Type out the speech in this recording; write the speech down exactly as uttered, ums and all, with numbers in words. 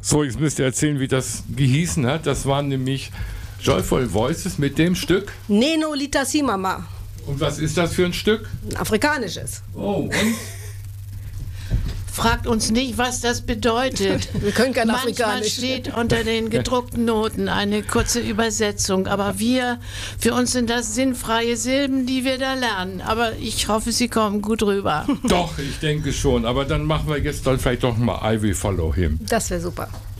So, jetzt müsst ihr erzählen, wie das gehießen hat. Das waren nämlich Joyful Voices mit dem Stück. Neno Litasi Mama. Und was ist das für ein Stück? Ein afrikanisches. Oh, und? Fragt uns nicht, was das bedeutet. Wir können kein Manchmal Afrikanisch. steht unter den gedruckten Noten eine kurze Übersetzung, aber wir, für uns sind das sinnfreie Silben, die wir da lernen. Aber ich hoffe, sie kommen gut rüber. Doch, ich denke schon. Aber dann machen wir jetzt dann vielleicht doch mal I Will Follow Him. Das wäre super.